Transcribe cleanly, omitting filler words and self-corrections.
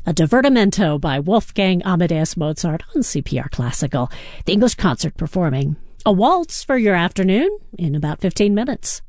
a divertimento by Wolfgang Amadeus Mozart on CPR Classical. The English Concert performing a waltz for your afternoon in about 15 minutes.